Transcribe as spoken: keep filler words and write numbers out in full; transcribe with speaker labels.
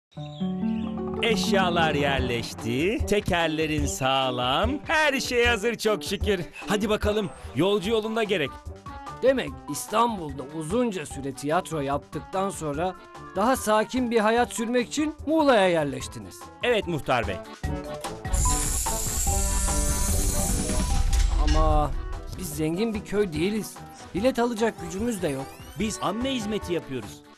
Speaker 1: Eşyalar yerleşti, tekerlerin sağlam, her şey hazır çok şükür. Hadi bakalım, yolcu yolunda gerek.
Speaker 2: Demek İstanbul'da uzunca süre tiyatro yaptıktan sonra daha sakin bir hayat sürmek için Muğla'ya yerleştiniz.
Speaker 1: Evet muhtar bey.
Speaker 2: Ama biz zengin bir köy değiliz. Bilet alacak gücümüz de yok.
Speaker 1: Biz amme hizmeti yapıyoruz.